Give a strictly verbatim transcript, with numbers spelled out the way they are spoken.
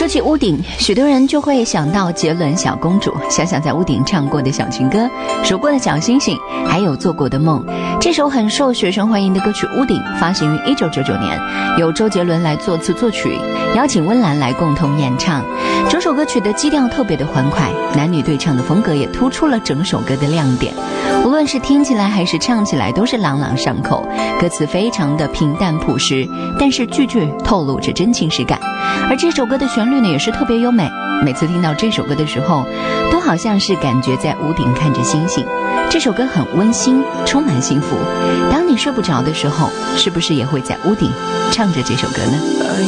起屋顶，许多人就会想到杰伦小公主，想想在屋顶唱过的小情歌，数过的小星星，还有做过的梦。这首很受学生欢迎的歌曲《屋顶》发行于一九九九年，由周杰伦来作词作曲，邀请温岚来共同演唱。整首歌曲的基调特别的欢快，男女对唱的风格也突出了整首歌的亮点。无论是听起来还是唱起来都是朗朗上口，歌词非常的平淡朴实，但是句句透露着真情实感。而这首歌的旋律呢也是特别优美，每次听到这首歌的时候都好像是感觉在屋顶看着星星。这首歌很温馨，充满幸福。当你睡不着的时候，是不是也会在屋顶唱着这首歌呢？ 爱